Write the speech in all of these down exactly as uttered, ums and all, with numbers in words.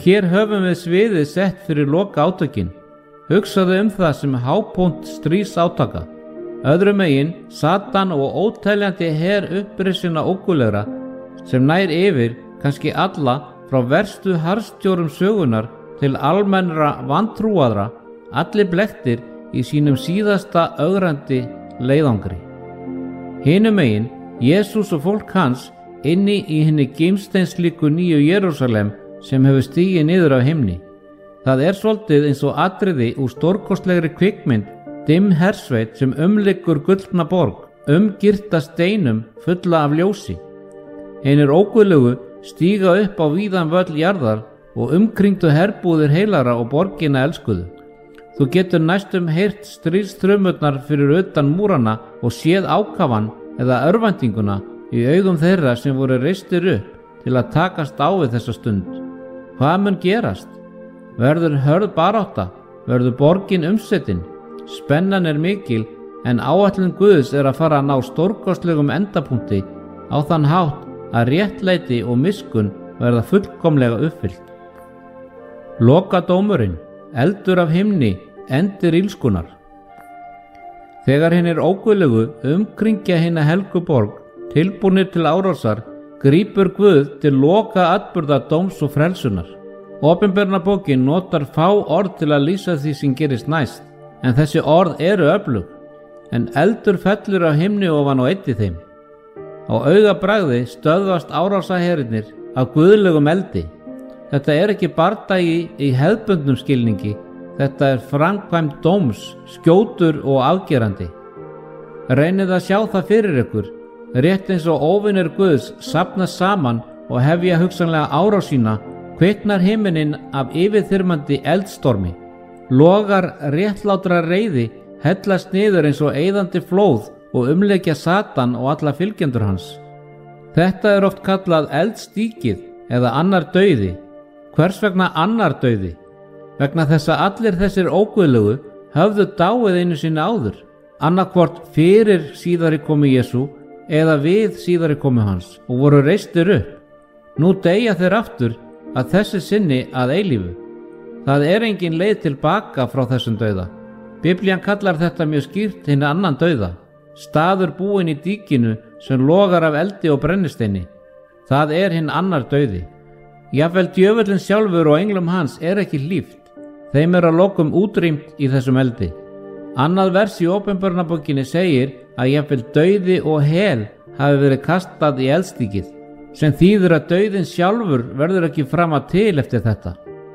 hér höfum við sviðið sett fyrir loka átökin. Hugsaðu um það sem hápunkt stríðs átaka. Öðrum megin Satan og óteljandi her upprisinna ógulegra sem nær yfir kannski alla frá verstu harðstjórum sögunar til almennra vantrúaðra, allir blekktir í sínum síðasta ögrandi leiðangri. Hinum megin Jesús og fólk hans inni í hinni gimsteinslíku nýju Jerúsalem sem hefur stigið niður af himni. Það er svolítið eins og atriði úr stórkostlegri kvikmynd, dimm hersveit sem umliggur gullna borg, umgirta steinum fulla af ljósi. Hinir óguðlegu stíga upp á víðan völl jarðar og umkringdu herbúðir heilara og borgina elskuðu. Þú getur næstum heyrt stríðströmmurnar fyrir utan múrana og séð ákafan eða örvæntinguna í augum þeirra sem voru reistir upp til að takast á við þessa stund. Hvað mun gerast? Verður hörð barátta? Verður borgin umsetin? Spennan er mikil, en áætlun Guðs er að fara að ná stórkostlegum endapunkti á þann hátt að réttlæti og miskunn verða fullkomlega uppfyllt. Lokadómurinn, eldur af himni, endir ílskunar. Þegar hinir óguðlegu umkringja hina helgu borg, tilbúnir til árásar, grípur Guð til loka atburða dóms og frelsunar. Opinberunarbókin notar fá orð til að lýsa því sem gerist næst, en þessi orð eru öflug, en eldur fellur af himni ofan og eyddi þeim. Á augabragði stöðvast árásarhernir af guðlegum eldi. Þetta er ekki bardagi í hefðbundnum skilningi, þetta er framkvæmd dóms, skjótur og afgerandi. Reynið að sjá það fyrir ykkur, rétt eins og óvinir Guðs safnast saman og hefja hugsanlega árás sína, kviknar himinninn af yfirþyrmandi eldstormi. Logar réttlátra reiði hellast niður eins og eyðandi flóð og umleikja Satan og alla fylgjendur hans. Þetta er oft kallað eldstíkið eða annar dauði. Hvers vegna annar dauði? Vegna þess að allir þessir óguðlegu höfðu dáið einu sinni áður, annarkvort fyrir síðari komu Jesú eða við síðari komu hans og voru reistir upp. Nú deyja þeir aftur að þessi sinni að eilífu. Það er engin leið tilbaka frá þessum dauða. Biblían kallar þetta mjög skýrt hinn annan dauða, staður búinn í díkinu sem logar af eldi og brennisteini. Það er hinn annar dauði. Jafnvel djöfullinn sjálfur og englum hans er ekki hlíft. Þeim er að lokum útrýmt í þessum eldi. Annað vers í Opinberunarbókinni segir að jafnvel dauði og hel hafi verið kastað í eldstíkið, sem þýðir að dauðinn sjálfur verður ekki frama til eftir þetta.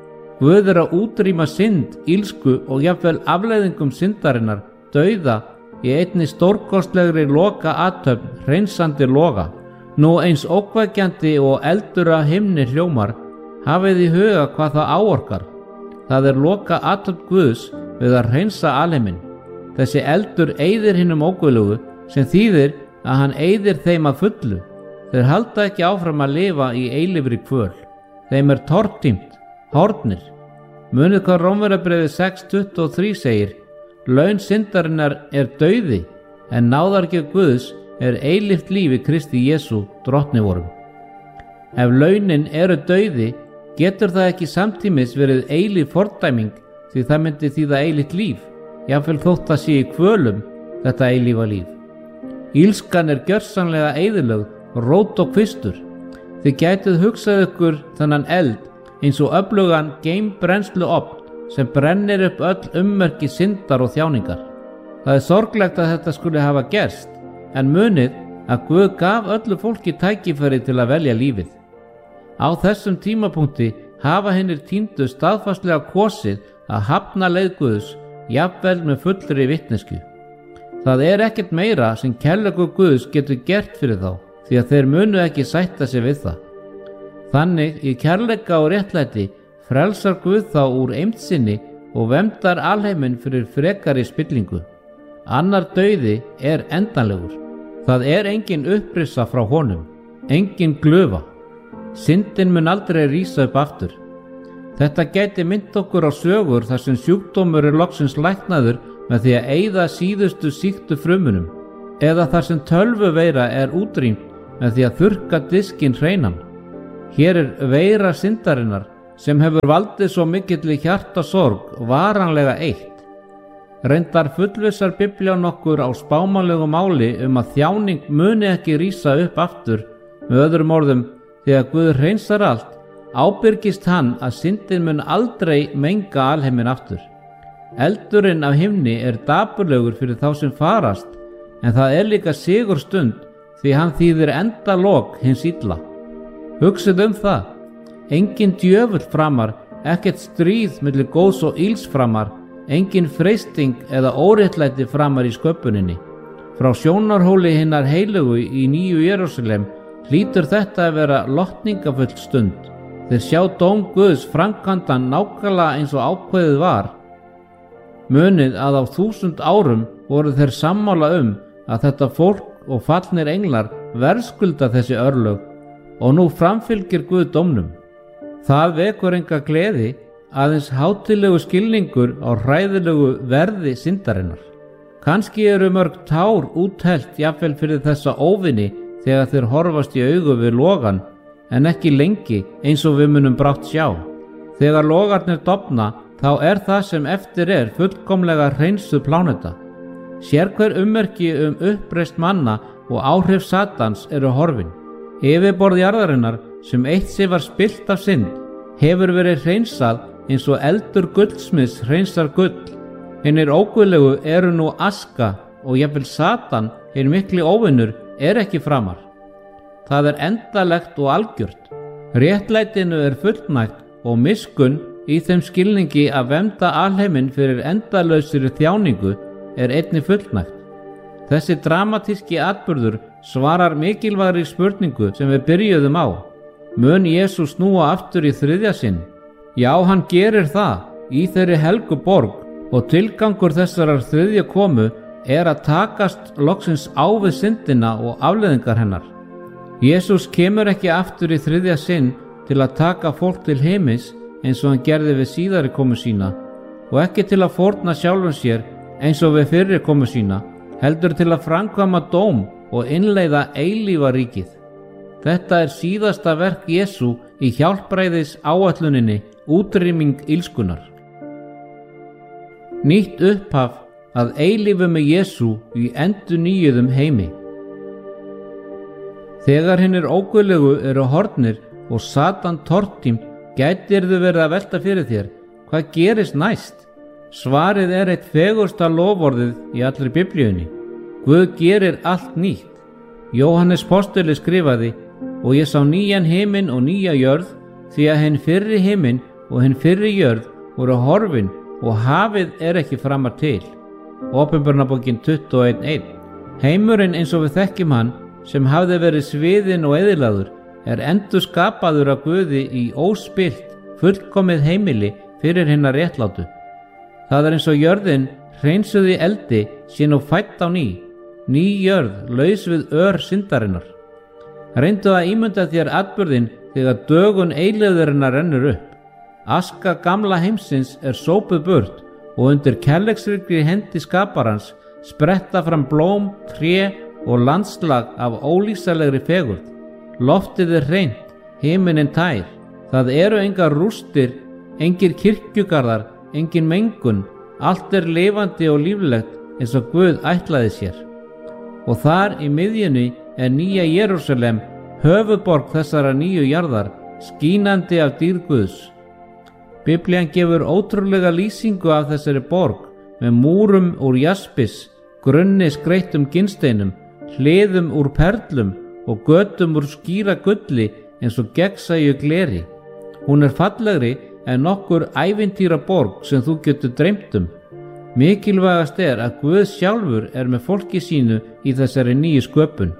Guð er að útrýma synd, ílsku og jafnvel afleiðingum syndarinnar, dauða, í einni stórkostlegri loka athöfn, hreinsandi loga. Nú eins ókvækjandi og eldur af himni hljómar, hafið í huga hvað það áorkar. Það er loka athöfn Guðs við að hreinsa alheiminn. Þessi eldur eyðir hinum óguðlegu, sem þýðir að hann eyðir þeim að fullu. Þeir halda ekki áfram að lifa í eilífri kvöl. Þeim er tortímt, horfnir. Munið hvað Rómverjabréfið sex tuttugu og þrjú segir: laun syndarinnar er dauði, en náðargjöf Guðs er eilíft líf í Kristi Jesú drottni vorum. Ef launin eru dauði, getur það ekki samtímis verið eilíf fordæming, því það myndi þýða eilíft líf, jafnvel þótt það sé í kvölum þetta eilífa líf. Ílskan er gjörsamlega eyðilögð, rót og kvistur. Þið gætuð hugsað ykkur þannan eld eins og öflugan geimbrennslu ofn sem brennir upp öll ummerki syndar og þjáningar. Það er sorglegt að þetta skuli hafa gerst, en munið að Guð gaf öllu fólki tækifæri til að velja lífið. Á þessum tímapunkti hafa hinnir týndu staðfastlega kosið að hafna leið Guðs, jafnvel með fullri vitneskju. Það er ekkert meira sem kærleikur Guðs getur gert fyrir þá, því að þeir munu ekki sætta sig við það. Þannig í kærleika og réttlæti frelsar Guð þá úr eymd sinni og verndar alheiminn fyrir frekari spillingu. Annar dauði er endanlegur. Það er engin upprisa frá honum, engin glufa. Syndin mun aldrei rísa upp aftur. Þetta gæti mynd okkur á sögur þar sem sjúkdómur er loksins læknaður með því að eyða síðustu sýktu frumunum, eða þar sem tölvuveira er útrýmt með því að þurrka diskinn hreinan. Hér er veira syndarinnar sem hefur valdið svo mikilli hjartasorg varanlega eitt. Reyndar fullvissar Biblían okkur á spámanlegu máli um að þjáning muni ekki rísa upp aftur. Með öðrum orðum, þegar Guð hreinsar allt, ábyrgist hann að syndin mun aldrei menga alheimin aftur. Eldurinn af himni er dapurlegur fyrir þá sem farast, en það er líka sigurstund því hann þýðir endalok hins illa. Hugsið um það, engin djöfull framar, ekkert stríð milli góðs og ills framar, engin freisting eða óréttlæti framar í sköpuninni. Frá sjónarhóli hinnar heilugu í nýju Jerúsalem hlýtur þetta að vera lotningafull stund. Þeir sjá dóm Guðs framkvæmdan nákvæmlega eins og ákveðið var. Munið að á þúsund árum voru þeir sammála um að þetta fólk og fallnir englar verðskulda þessi örlög og nú framfylgir Guð dómnum. Það vekur enga gleði, aðeins hátíðlegu skilningur á hræðilegu verði syndarinnar. Kannski eru mörg tár úthellt jafnvel fyrir þessa óvini þegar þeir horfast í augu við logan, en ekki lengi eins og við munum brátt sjá. Þegar logarnir dofna, þá er það sem eftir er fullkomlega hreinsuð pláneta. Sérhver ummerki um uppreist manna og áhrif Satans eru horfin. Yfirborð jarðarinnar sem eitt sig var spillt af synd hefur verið hreinsað eins og eldur guldsmiðs hreinsar gull. Hinnir óguðlegu eru nú aska og jafnvel Satan, hinn mikli óvinnur, er ekki framar. Það er endalegt og algjört. Réttlætinu er fullnægt og miskunn í þeim skilningi að vernda alheiminn fyrir endalausri þjáningu er einnig fullnægt. Þessi dramatíski atburður svarar mikilvægri spurningu sem við byrjuðum á. Mun Jesús snúa aftur í þriðja sinn? Já, hann gerir það í þeirri helgu borg og tilgangur þessarar þriðju komu er að takast loksins á við syndina og afleiðingar hennar. Jesús kemur ekki aftur í þriðja sinn til að taka fólk til heimis eins og hann gerði við síðari komu sína og ekki til að fórna sjálfum sér eins og við fyrri komu sína, heldur til að framkvæma dóm og innleiða eilífa ríkið. Þetta er síðasta verk Jesú í hjálpræðis áætluninni útrýming illskunnar. Nýtt upphaf að eilífu með Jesú í endurnýjuðum heimi. Þegar hinnir óguðlegu eru horfnir og Satan tortímt, gætirðu verið að velta fyrir þér, hvað gerist næst? Svarið er eitt fegursta loforðið í allri Biblíunni. Guð gerir allt nýtt. Jóhannes postuli skrifaði: og ég sá nýjan himinn og nýja jörð, því að hinn fyrri himinn og hinn fyrri jörð voru horfin og hafið er ekki framar til. Opinberunarbókin tuttugu og einn eitt. Heimurinn eins og við þekkjum hann, sem hafði verið sviðinn og eyðilagður, er endur skapaður af Guði í óspilt, fullkomið heimili fyrir hinna réttlátu. Það er eins og jörðin hreinsuð í eldi sé nú fædd á ný, ný jörð laus við ör syndarinnar. Reyndu að ímynda þér atburðinn þegar dögun eilífðarinnar rennur upp. Aska gamla heimsins er sópuð burt og undir kærleiksríkri hendi skaparans spretta fram blóm, tré og landslag af ólýsanlegri fegurð. Loftið er hreint, himinninn tær. Það eru engar rústir, engir kirkjugarðar, engin mengun. Allt er lifandi og líflegt eins og Guð ætlaði sér. Og þar í miðjunni er nýja Jerúsalem, höfuðborg þessara nýju jarðar, skínandi af dýrð Guðs. Biblían gefur ótrúlega lýsingu af þessari borg með múrum úr jaspis, grunni skreyttum ginnsteinum, hliðum úr perlum og götum úr skýra gulli eins og gegnsæju gleri. Hún er fallegri en nokkur ævintýra borg sem þú getur dreymt um. Mikilvægast er að Guð sjálfur er með fólki sínu í þessari nýju sköpun.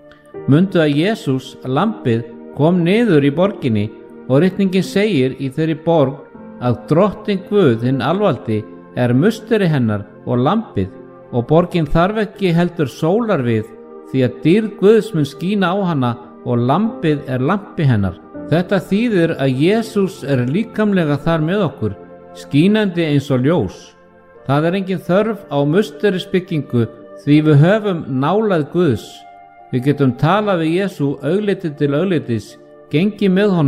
Mundu að Jesús, lambið, kom niður í borginni og ritningin segir í þeirri borg að drottinn Guð hinn alvaldi er musteri hennar og lambið og borgin þarf ekki heldur sólar við því að dýrð Guðs mun skína á hana og lambið er lampi hennar. Þetta þýðir að Jesús er líkamlega þar með okkur, skínandi eins og ljós. Það er engin þörf á musterisbyggingu því við höfum nálægð Guðs. Við getum talað við Jesú augliti til auglitis, gengið með honum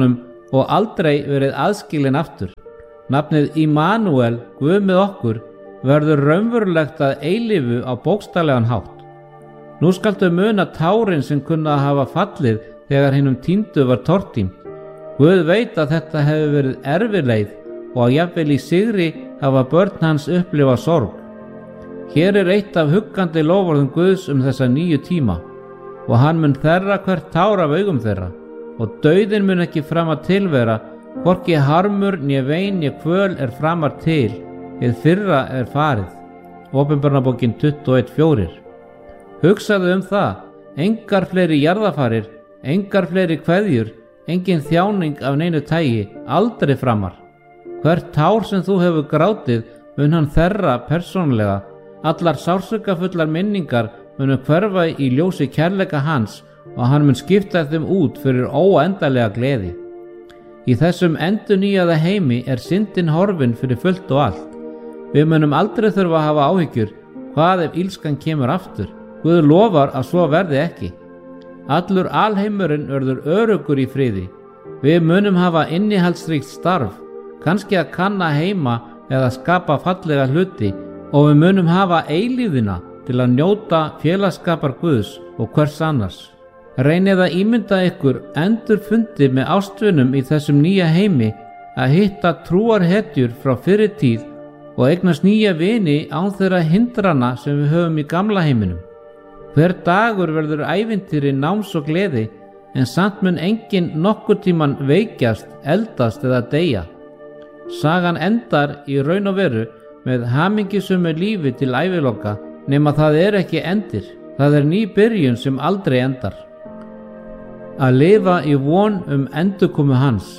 og aldrei verið aðskilin aftur. Nafnið Immanuel, Guð með okkur, verður raunverulegt að eilífu á bókstaflegan hátt. Nú skaltu muna tárin sem kunna að hafa fallið þegar hinum týndu var tortímt. Guð veit að þetta hefur verið erfileið og að jafnvel í sigri hafa börn hans upplifað sorg. Hér er eitt af huggandi loforðum Guðs um þessa nýju tíma og hann mun þerra hvert tár af augum þeirra og dauðinn mun ekki framar tilvera, hvorki harmur né vein né kvöl er framar til, hið fyrra er farið. Åpenbarnabókin tuttugu og eitt fjórir. Hugsaðu um það, engar fleiri jarðafarir, engar fleiri kveðjur, engin þjáning af neinu tægi, aldrei framar. Hvert tár sem þú hefur grátið mun hann þerra persónlega, allar sársökafullar minningar munu hverfa í ljósi kærleika hans og hann mun skipta þeim út fyrir óendanlega gleði. Í þessum endurnýjaða heimi er syndin horfin fyrir fullt og allt. Við munum aldrei þurfa að hafa áhyggjur, hvað ef illskan kemur aftur? Guð lofar að svo verði ekki. Allur alheimurinn verður öruggur í friði. Við munum hafa innihaldsríkt starf, kannski að kanna heima eða skapa fallega hluti, og við munum hafa eilífðina til að njóta félagsskapar Guðs og hvers annars. Reynið að ímynda ykkur endur fundi með ástvinum í þessum nýja heimi, að hitta trúarhetjur frá fyrri tíð og eignast nýja vini án þeirra hindrana sem við höfum í gamla heiminum. Hver dagur verður ævintýri náms og gleði, en samt mun enginn nokkur tíman veikjast, eldast eða deyja. Sagan endar í raun og veru með hamingjusömu lífi til æviloka, nema það er ekki endir, það er ný byrjun sem aldrei endar. Að lifa í von um endurkomu hans.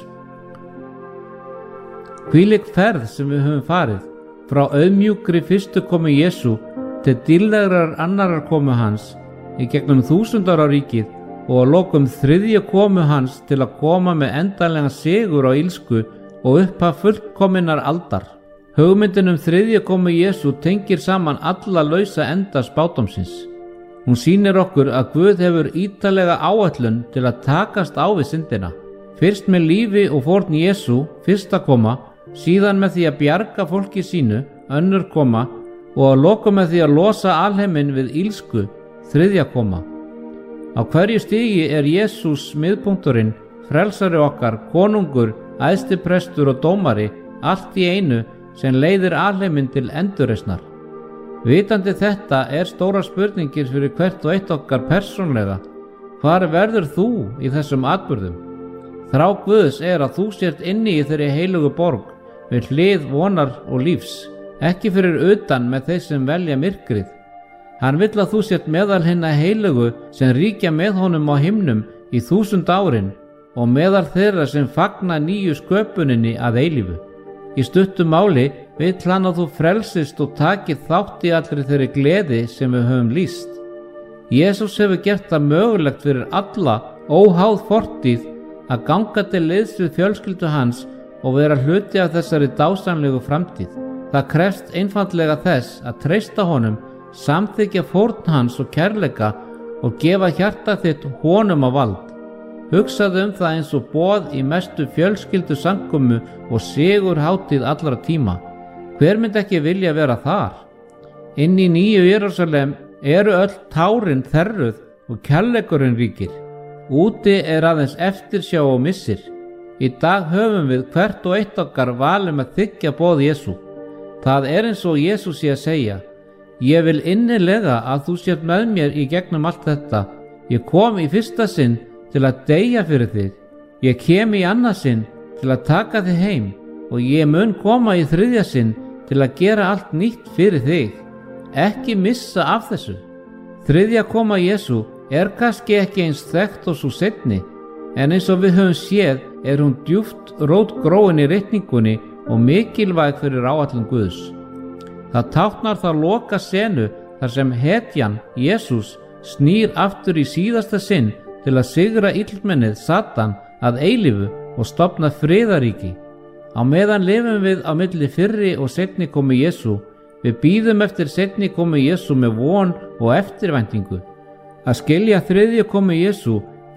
Hvílík ferð sem við höfum farið, frá auðmjúkri fyrstu komu Jesú til dýrlegrar annarar komu hans, í gegnum þúsundar á ríkið og að lokum þriðju komu hans til að koma með endanlega sigur á illsku og upphaf fullkominnar aldar. Hugmyndin um þriðju komu Jesú tengir saman alla lausa enda spádómsins. Hún sýnir okkur að Guð hefur ítarlega áætlun til að takast á við syndina. Fyrst með lífi og fórn Jesú, fyrsta koma, síðan með því að bjarga fólki sínu, önnur koma, og að lokum með því að losa alheiminn við illsku, þriðja koma. Á hverju stigi er Jesús miðpunkturinn, frelsari okkar, konungur, æðstiprestur og dómari, allt í einu sem leiðir alheiminn til endurreisnar. Vitandi þetta er stóra spurningir fyrir hvert og eitt okkar persónlega. Hvar verður þú í þessum atburðum? Þrá Guðs er að þú sért inni í þeirri heilugu borg, við hlið vonar og lífs, ekki fyrir utan með þeir sem velja myrkrið. Hann vill að þú sért meðal hinna heilugu sem ríkja með honum á himnum í þúsund árin og meðal þeirra sem fagna nýju sköpuninni að eilífu. Í stuttu máli vill hann að þú frelsist og takið þátt í allri þeirri gleði sem við höfum lýst. Jesús hefur gert það mögulegt fyrir alla óháð fortíð að ganga til liðs við fjölskyldu hans og vera hluti af þessari dásamlegu framtíð. Það krefst einfaldlega þess að treysta honum, samþykja fórn hans og kærleika og gefa hjarta þitt honum á vald. Hugsaðu um það eins og boð í mestu fjölskyldu samkomu og sigur hátíð allra tíma. Hver myndi ekki vilja vera þar? Inn í nýju Jerúsalem eru öll tárin þerruð og kærleikurinn ríkir. Úti er aðeins eftirsjá og missir. Í dag höfum við hvert og eitt okkar valum að þiggja boð Jesú. Það er eins og Jesús sé að segja: Ég vil innilega að þú sért með mér í gegnum allt þetta. Ég kom í fyrsta sinn til að deyja fyrir þig. Ég kem í annað sinn til að taka þig heim og ég mun koma í þriðja sinn til að gera allt nýtt fyrir þig. Ekki missa af þessu. Þriðja koma Jesú er kannski ekki eins þekkt og svo seinni, en eins og við höfum séð er hún djúpt rótgróin í ritningunni og mikilvæg fyrir áætlun Guðs. Það táknar það loka senu þar sem hetjan, Jesús, snýr aftur í síðasta sinn til að sigra illmennið Satan að eilífu og stofna friðaríki. Á meðan lifum við á milli fyrri og seinni komu Jesú. Við bíðum eftir seinni komu Jesú með von og eftirvæntingu. Að skilja þriðju komu Jesú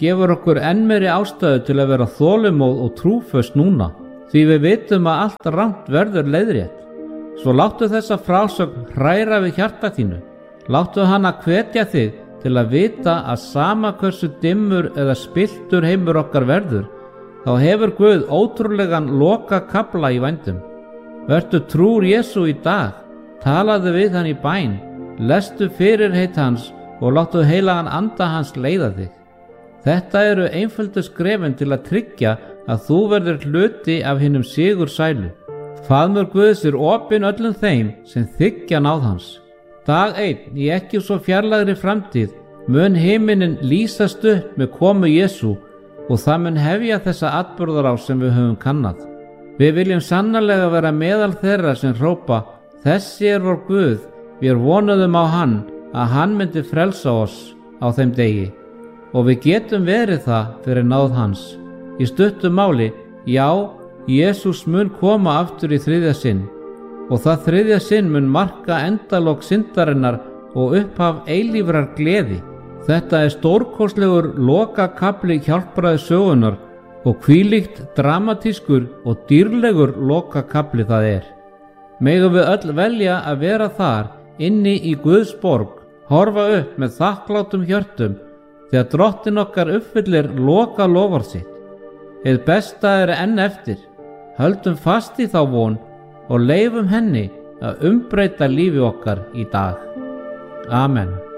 gefur okkur enn meiri ástæðu til að vera þolinmóð og trúföst núna, því við vitum að allt rangt verður leiðrétt. Svo láttu þessa frásögn hræra við hjarta þínu. Láttu hana hvetja þig til að vita að sama hversu dimmur eða spilltur heimur okkar verður, þá hefur Guð ótrúlegan loka kafla í vændum. Vertu trúr Jesú í dag, talaðu við hann í bæn, lestu fyrirheit hans og láttu heilagan anda hans leiða þig. Þetta eru einföldu skrefin til að tryggja að þú verður hluti af hinum sigur sælu. Faðmur Guðs er opinn öllum þeim sem þiggja náð hans. Dag einn í ekki svo fjarlægri framtíð mun himinin lýsast upp með komu Jesú og það mun hefja þessa atburðarás sem við höfum kannað. Við viljum sannarlega vera meðal þeirra sem hrópa: þessi er vor Guð, við vonuðum á hann að hann myndi frelsa oss á þeim degi, og við getum verið það fyrir náð hans. Í stuttu máli, já, Jesús mun koma aftur í þriðja sinn, og það þriðja sinn mun marka endalok syndarinnar og upphaf eilífrar gleði. Þetta er stórkostlegur lokakafli hjálpræðis sögunar og hvílíkt dramatískur og dýrlegur lokakafli það er. Megum við öll velja að vera þar inni í Guðs borg, horfa upp með þakklátum hjörtum þegar Drottinn okkar uppfyllir loka lofar sitt. Hið besta er enn eftir. Höldum fast í þá von og leifum henni að umbreyta lífi okkar í dag. Amen.